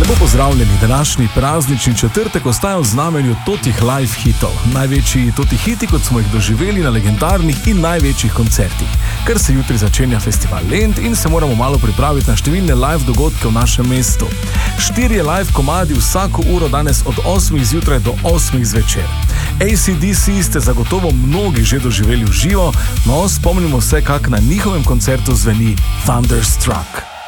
Lepo pozdravljeni, današnji praznični četrtek ostaja v znamenju totih live hitov. Največji toti hiti, kot smo jih doživeli na legendarnih in največjih koncertih. Ker se jutri začenja festival Lent in se moramo malo pripraviti na številne live dogodke v našem mestu. 4 live komadi vsako uro danes od 8 zjutraj do 8 zvečer. AC/DC ste zagotovo mnogi že doživeli v živo, no spomnimo se, kak na njihovem koncertu zveni Thunderstruck.